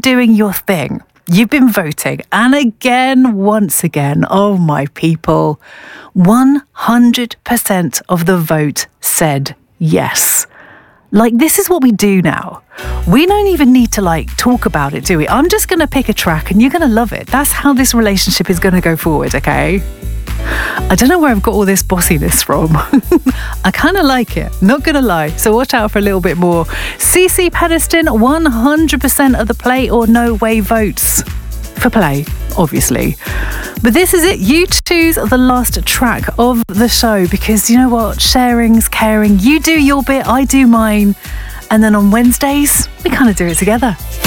doing your thing. You've been voting. And again, once again, oh my people, 100% of the vote said yes. Like, this is what we do now. We don't even need to talk about it, do we? I'm just going to pick a track and you're going to love it. That's how this relationship is going to go forward, okay? I don't know where I've got all this bossiness from. I kind of like it, not going to lie. So watch out for a little bit more. CeCe Peniston, 100% of the play or no way votes. For play, obviously. But this is it. You choose the last track of the show because you know what? Sharing's caring. You do your bit, I do mine. And then on Wednesdays, we kind of do it together.